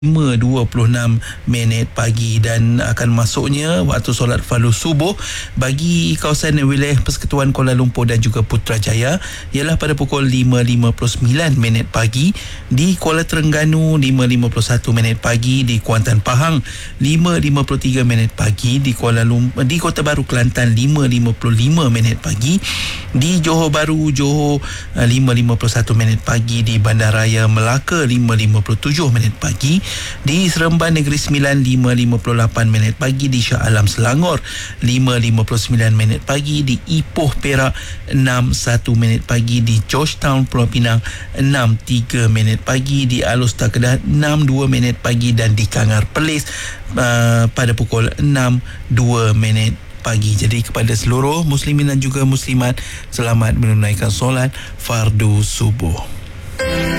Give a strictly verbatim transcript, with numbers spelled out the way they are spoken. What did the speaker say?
lima dua puluh enam minit pagi dan akan masuknya waktu solat fardu subuh bagi kawasan wilayah Persekutuan Kuala Lumpur dan juga Putrajaya ialah pada pukul lima lima puluh sembilan minit pagi, di Kuala Terengganu lima lima puluh satu minit pagi, di Kuantan Pahang lima lima puluh tiga minit pagi, di Kuala Lumpur, di Kota Baru Kelantan lima lima puluh lima minit pagi, di Johor Bahru Johor lima lima puluh satu minit pagi, di Bandaraya Melaka lima lima puluh tujuh minit pagi, di Seremban Negeri Sembilan lima lima puluh lapan minit pagi, di Shah Alam Selangor lima lima puluh sembilan minit pagi, di Ipoh Perak enam satu minit pagi, di Georgetown Pulau Pinang enam tiga minit pagi, di Alor Kedah enam dua minit pagi dan di Kangar Perlis uh, pada pukul enam dua minit pagi. Jadi kepada seluruh muslimin dan juga muslimat, selamat menunaikan solat fardu subuh.